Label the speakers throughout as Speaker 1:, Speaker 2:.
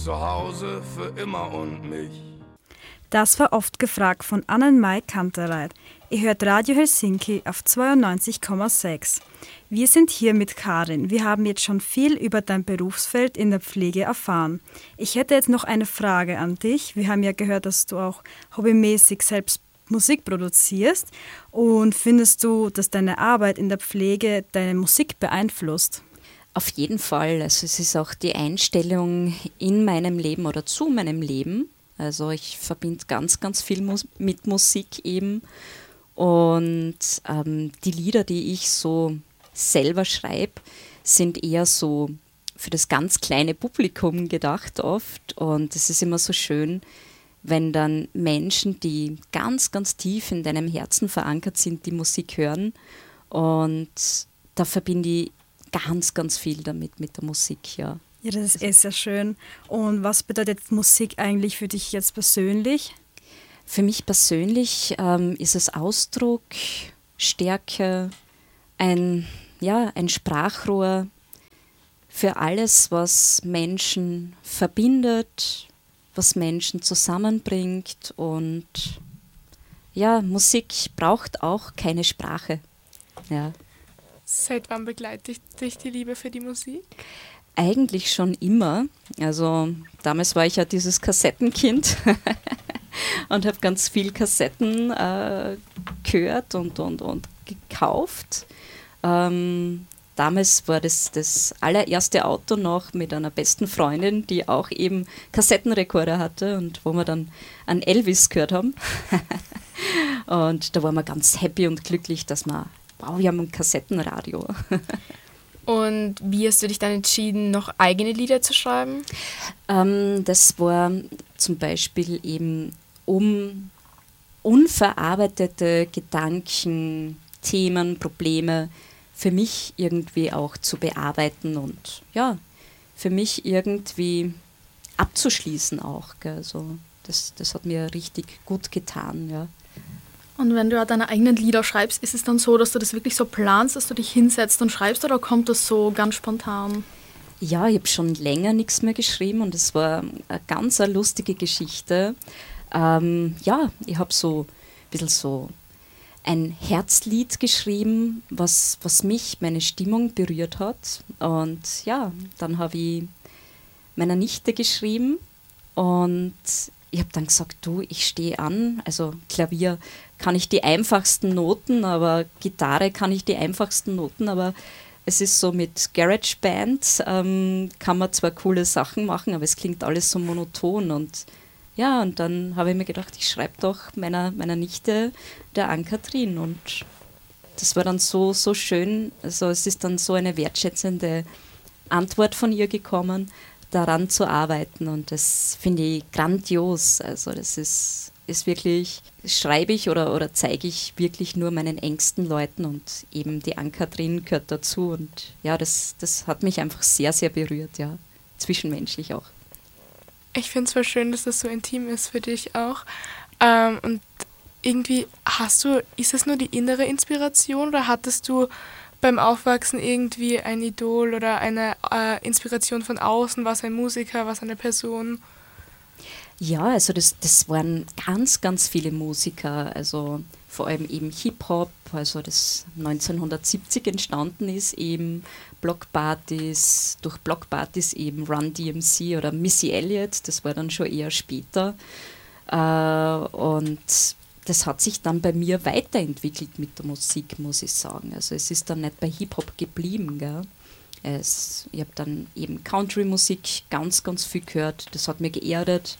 Speaker 1: Zu Hause für immer und mich.
Speaker 2: Das war oft gefragt von Annenmai Kantereit. Ihr hört Radio Helsinki auf 92,6. Wir sind hier mit Karin. Wir haben jetzt schon viel über dein Berufsfeld in der Pflege erfahren. Ich hätte jetzt noch eine Frage an dich. Wir haben ja gehört, dass du auch hobbymäßig selbst Musik produzierst. Und findest du, dass deine Arbeit in der Pflege deine Musik beeinflusst?
Speaker 3: Auf jeden Fall. Also es ist auch die Einstellung in meinem Leben oder zu meinem Leben. Also ich verbinde ganz, ganz viel mit Musik eben. Und die Lieder, die ich so selber schreibe, sind eher so für das ganz kleine Publikum gedacht oft. Und es ist immer so schön, wenn dann Menschen, die ganz, ganz tief in deinem Herzen verankert sind, die Musik hören. Und da verbinde ich ganz, ganz viel damit, mit der Musik, ja.
Speaker 2: Ja, das ist sehr schön. Und was bedeutet Musik eigentlich für dich jetzt persönlich?
Speaker 3: Für mich persönlich ist es Ausdruck, Stärke, ein Sprachrohr für alles, was Menschen verbindet, was Menschen zusammenbringt. Und ja, Musik braucht auch keine Sprache. Ja.
Speaker 4: Seit wann begleitet dich die Liebe für die Musik?
Speaker 3: Eigentlich schon immer. Also damals war ich ja dieses Kassettenkind und habe ganz viel Kassetten gehört und gekauft. Damals war das allererste Auto noch mit einer besten Freundin, die auch eben Kassettenrekorder hatte und wo wir dann an Elvis gehört haben. Und da waren wir ganz happy und glücklich, dass wir haben ein Kassettenradio.
Speaker 4: Und wie hast du dich dann entschieden, noch eigene Lieder zu schreiben?
Speaker 3: Das war zum Beispiel eben, um unverarbeitete Gedanken, Themen, Probleme für mich irgendwie auch zu bearbeiten und ja, für mich irgendwie abzuschließen auch. Gell? Also das hat mir richtig gut getan, ja.
Speaker 5: Und wenn du ja deine eigenen Lieder schreibst, ist es dann so, dass du das wirklich so planst, dass du dich hinsetzt und schreibst, oder kommt das so ganz spontan?
Speaker 3: Ja, ich habe schon länger nichts mehr geschrieben und es war eine ganz lustige Geschichte. Ich habe so ein bisschen so ein Herzlied geschrieben, was mich, meine Stimmung berührt hat. Und ja, dann habe ich meiner Nichte geschrieben und ich habe dann gesagt, du, ich stehe an, also Klavier kann ich die einfachsten Noten, aber Gitarre kann ich die einfachsten Noten, aber es ist so mit GarageBand kann man zwar coole Sachen machen, aber es klingt alles so monoton und ja, und dann habe ich mir gedacht, ich schreibe doch meiner Nichte, der Ann-Kathrin, und das war dann so schön, also es ist dann so eine wertschätzende Antwort von ihr gekommen, daran zu arbeiten, und das finde ich grandios. Also das ist wirklich, schreibe ich oder zeige ich wirklich nur meinen engsten Leuten, und eben die Ann-Kathrin gehört dazu, und ja, das hat mich einfach sehr, sehr berührt, ja, zwischenmenschlich auch.
Speaker 4: Ich finde es voll schön, dass das so intim ist für dich auch. Und irgendwie ist es nur die innere Inspiration, oder hattest du beim Aufwachsen irgendwie ein Idol oder eine Inspiration von außen, was ein Musiker, was eine Person?
Speaker 3: Ja, also das waren ganz, ganz viele Musiker, also vor allem eben Hip-Hop, also das 1970 entstanden ist, eben Blockpartys, durch Blockpartys eben Run DMC oder Missy Elliott, das war dann schon eher später. Und das hat sich dann bei mir weiterentwickelt mit der Musik, muss ich sagen. Also es ist dann nicht bei Hip-Hop geblieben, gell? Ich habe dann eben Country-Musik ganz, ganz viel gehört, das hat mir geerdet.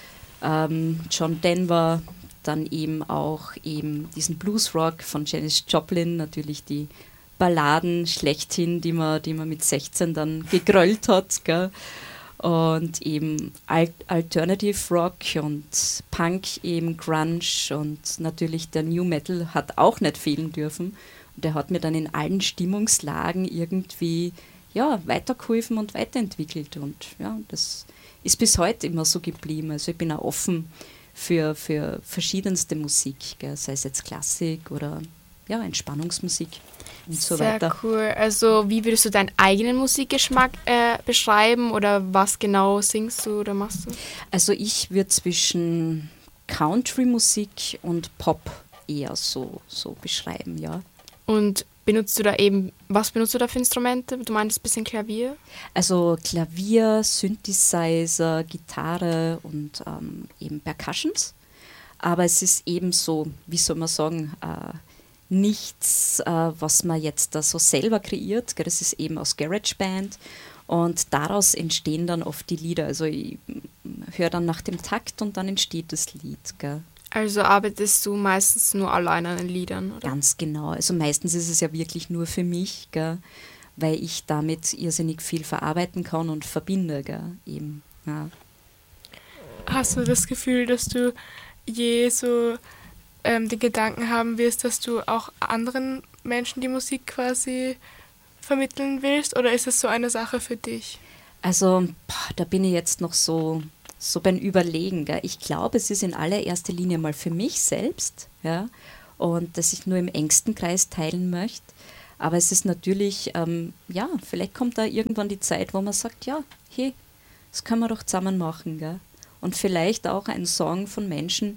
Speaker 3: John Denver, dann eben auch eben diesen Bluesrock von Janis Joplin, natürlich die Balladen schlechthin, die man mit 16 dann gegrölt hat, gell? Und eben Alternative Rock und Punk, eben Grunge, und natürlich der New Metal hat auch nicht fehlen dürfen. Und der hat mir dann in allen Stimmungslagen irgendwie weitergeholfen und weiterentwickelt. Und ja, das ist bis heute immer so geblieben. Also ich bin auch offen für verschiedenste Musik, gell? Sei es jetzt Klassik oder Entspannungsmusik und so
Speaker 6: Sehr
Speaker 3: weiter.
Speaker 6: cool. Also wie würdest du deinen eigenen Musikgeschmack beschreiben oder was genau singst du oder machst du?
Speaker 3: Also ich würde zwischen Country-Musik und Pop eher so beschreiben, ja.
Speaker 6: Und was benutzt du da für Instrumente? Du meintest ein bisschen Klavier?
Speaker 3: Also Klavier, Synthesizer, Gitarre und eben Percussions. Aber es ist eben so, wie soll man sagen, nichts, was man jetzt da so selber kreiert. Gell? Das ist eben aus GarageBand und daraus entstehen dann oft die Lieder. Also ich höre dann nach dem Takt und dann entsteht das Lied. Gell?
Speaker 6: Also arbeitest du meistens nur allein an den Liedern, oder?
Speaker 3: Ganz genau. Also meistens ist es ja wirklich nur für mich, gell? Weil ich damit irrsinnig viel verarbeiten kann und verbinde. Gell? Eben, ja.
Speaker 4: Hast du das Gefühl, dass du je so den Gedanken haben wirst, dass du auch anderen Menschen die Musik quasi vermitteln willst? Oder ist es so eine Sache für dich?
Speaker 3: Also da bin ich jetzt noch so beim Überlegen. Gell? Ich glaube, es ist in allererster Linie mal für mich selbst, ja, und dass ich nur im engsten Kreis teilen möchte. Aber es ist natürlich, vielleicht kommt da irgendwann die Zeit, wo man sagt, ja, hey, das können wir doch zusammen machen. Gell? Und vielleicht auch ein Song von Menschen,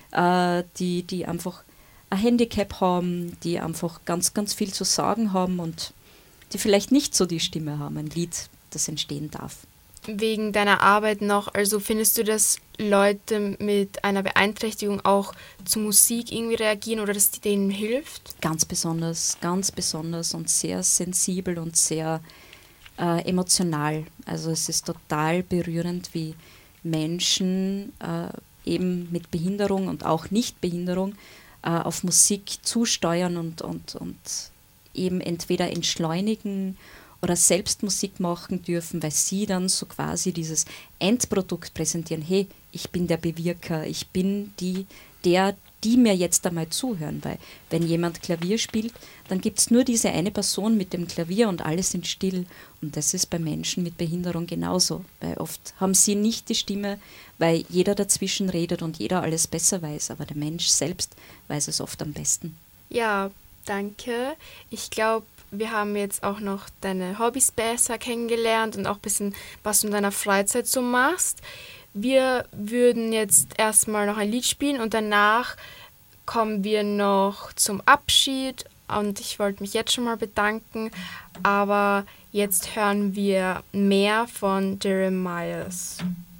Speaker 3: die einfach ein Handicap haben, die einfach ganz, ganz viel zu sagen haben und die vielleicht nicht so die Stimme haben, ein Lied, das entstehen darf.
Speaker 6: Wegen deiner Arbeit noch, also findest du, dass Leute mit einer Beeinträchtigung auch zu Musik irgendwie reagieren oder dass die denen hilft?
Speaker 3: Ganz besonders und sehr sensibel und sehr emotional. Also es ist total berührend, wie Menschen eben mit Behinderung und auch Nichtbehinderung auf Musik zusteuern und eben entweder entschleunigen oder selbst Musik machen dürfen, weil sie dann so quasi dieses Endprodukt präsentieren. Hey, ich bin der Bewirker, ich bin die mir jetzt einmal zuhören, weil wenn jemand Klavier spielt, dann gibt es nur diese eine Person mit dem Klavier und alle sind still. Und das ist bei Menschen mit Behinderung genauso, weil oft haben sie nicht die Stimme, weil jeder dazwischen redet und jeder alles besser weiß, aber der Mensch selbst weiß es oft am besten.
Speaker 6: Ja, danke. Ich glaube, wir haben jetzt auch noch deine Hobbys besser kennengelernt und auch ein bisschen, was du in deiner Freizeit so machst. Wir würden jetzt erstmal noch ein Lied spielen und danach kommen wir noch zum Abschied und ich wollte mich jetzt schon mal bedanken, aber jetzt hören wir mehr von Jeremias.